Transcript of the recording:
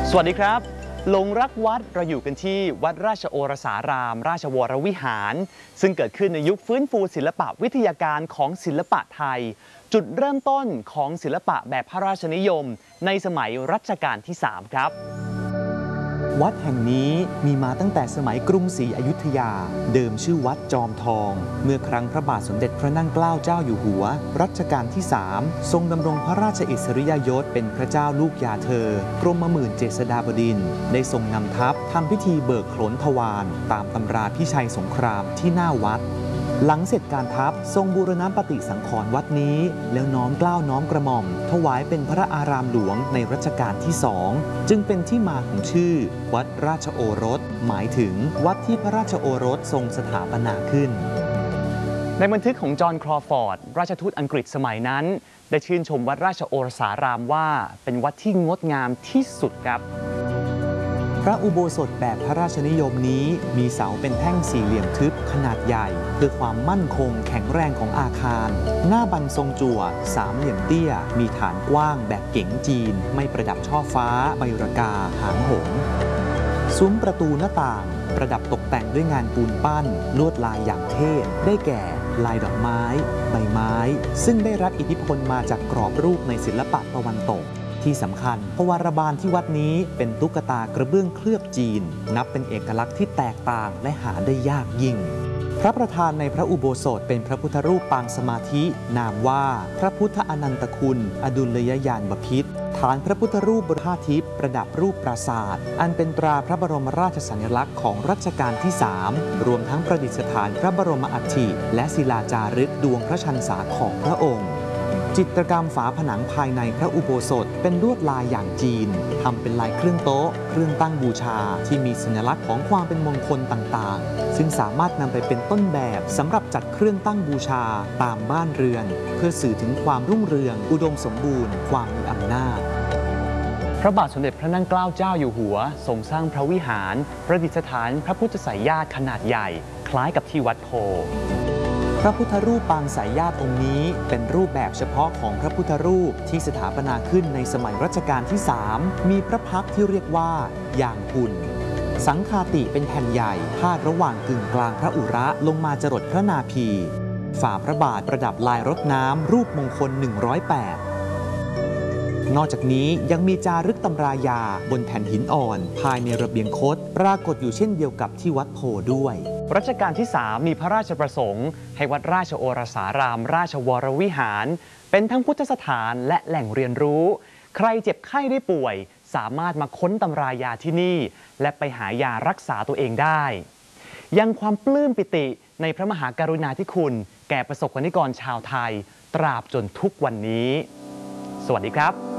สวัสดีครับหลงรักวัดเราอยู่กันที่วัดราชโอรสารามราชวรวิหารซึ่งเกิดขึ้นในยุคฟื้นฟูศิลปะวิทยาการของศิลปะไทยจุดเริ่มต้นของศิลปะแบบพระราชนิยมในสมัยรัชกาลที่ 3 ครับวัดแห่งนี้มีมาตั้งแต่สมัยกรุงศรีอยุธยาเดิมชื่อวัดจอมทองเมื่อครั้งพระบาทสมเด็จพระนั่งเกล้าเจ้าอยู่หัวรัชกาลที่ 3 ทรงดำรงพระราชอิสริยยศเป็นพระเจ้าลูกยาเธอกรมหมื่นเจษฎาบดินทร์ได้ทรงนำทัพทำพิธีเบิกโขนทวารตามตำราพิชัยสงครามที่หน้าวัดหลังเสร็จการทัพทรงบูรณปฏิสังขรณ์วัดนี้แล้วน้อมเกล้าน้อมกระหม่อมถวายเป็นพระอารามหลวงในรัชกาลที่ 2จึงเป็นที่มาของชื่อวัดราชโอรสหมายถึงวัดที่พระราชโอรสทรงสถาปนาขึ้นในบันทึกของจอห์นคลอฟอร์ดราชทูตอังกฤษสมัยนั้นได้ชื่นชมวัดราชโอรสารามว่าเป็นวัดที่งดงามที่สุดครับพระอุโบสถแบบพระราชนิยมนี้มีเสาเป็นแท่งสี่เหลี่ยมทึบขนาดใหญ่เพื่อความมั่นคงแข็งแรงของอาคารหน้าบันทรงจั่วสามเหลี่ยมเตี้ยมีฐานกว้างแบบเก๋งจีนไม่ประดับช่อฟ้าใบระกาหางหงส์ซุ้มประตูหน้าต่างประดับตกแต่งด้วยงานปูนปั้นลวดลายอย่างเท่ได้แก่ลายดอกไม้ใบไม้ซึ่งได้รับอิทธิพลมาจากกรอบรูปในศิลปะตะวันตกที่สำคัญพวารบาลที่วัดนี้เป็นตุ๊กตากระเบื้องเคลือบจีนนับเป็นเอกลักษณ์ที่แตกต่างและหาได้ยากยิ่งพระประธานในพระอุโบสถเป็นพระพุทธรูปปางสมาธินามว่าพระพุทธอนันตคุณอดุลยญาณบพิตรฐานพระพุทธรูปบนผ้าทิพย์ประดับรูปปราสาทอันเป็นตราพระบรมราชสัญลักษณ์ของรัชกาลที่ 3รวมทั้งประดิษฐานพระบรมอัฐิและศิลาจารึกดวงพระชันษาของพระองค์จิตรกรรมฝาผนังภายในพระอุโบสถเป็นลวดลายอย่างจีนทำเป็นลายเครื่องโต๊ะเครื่องตั้งบูชาที่มีสัญลักษณ์ของความเป็นมงคลต่างๆซึ่งสามารถนำไปเป็นต้นแบบสำหรับจัดเครื่องตั้งบูชาตามบ้านเรือนเพื่อสื่อถึงความรุ่งเรืองอุดมสมบูรณ์ความมีอำนาจพระบาทสมเด็จพระนั่งเกล้าเจ้าอยู่หัวทรงสร้างพระวิหารประดิษฐานพระพุทธไสยญาติขนาดใหญ่คล้ายกับที่วัดโพพระพุทธรูปปางสายญาติองค์นี้เป็นรูปแบบเฉพาะของพระพุทธรูปที่สถาปนาขึ้นในสมัยรัชกาลที่ 3มีพระพักตร์ที่เรียกว่ายางหุ่นสังฆาติเป็นแผ่นใหญ่พาดระหว่างกึ่งกลางพระอุระลงมาจรดพระนาภีฝ่าพระบาทประดับลายรถน้ำรูปมงคล108นอกจากนี้ยังมีจารึกตำรายาบนแผ่นหินอ่อนภายในระเบียงคตปรากฏอยู่เช่นเดียวกับที่วัดโพด้วยรัชกาลที่ 3มีพระราชประสงค์ให้วัดราชโอรสารามราชวรวิหารเป็นทั้งพุทธสถานและแหล่งเรียนรู้ใครเจ็บไข้ได้ป่วยสามารถมาค้นตำรายาที่นี่และไปหายารักษาตัวเองได้ยังความปลื้มปิติในพระมหากรุณาธิคุณแก่ประสบกนิกรชาวไทยตราบจนทุกวันนี้สวัสดีครับ